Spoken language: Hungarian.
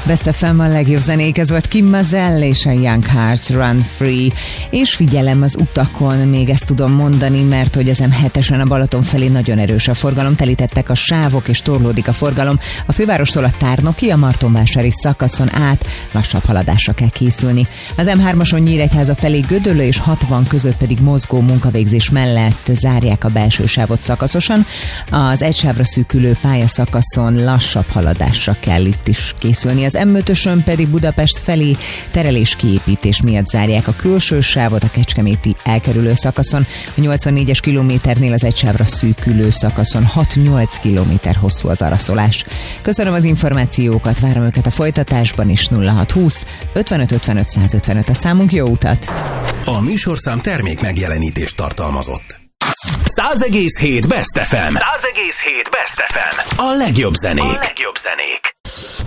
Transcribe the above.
Best FM, a legjobb zenék, ez volt Kim Mazelle és a Young Hearts Run Free. És figyelem az utakon, még ezt tudom mondani, mert hogy az M7-esen a Balaton felé nagyon erős a forgalom, telítettek a sávok és torlódik a forgalom. A fővárostól a Tárnoki, a Martonvásári szakaszon át lassabb haladásra kell készülni. Az M3-ason Nyíregyháza felé Gödöllő és 60 között pedig mozgó munkavégzés mellett zárják a belső sávot szakaszosan. Az egy sávra szűkülő pályaszakaszon lassabb haladásra kell itt is készülni. Az M5-ösön pedig Budapest felé terelés-kiépítés miatt zárják a külső sávot a kecskeméti elkerülő szakaszon. A 84-es kilométernél az egy sávra szűkülő szakaszon 6-8 kilométer hosszú az araszolás. Köszönöm az információkat, várom őket a folytatásban is. 0620 55 55 155 a számunk, jó utat! A műsorszám termék megjelenítést tartalmazott. 100,7 Best FM. 100,7 Best FM. A legjobb zenék.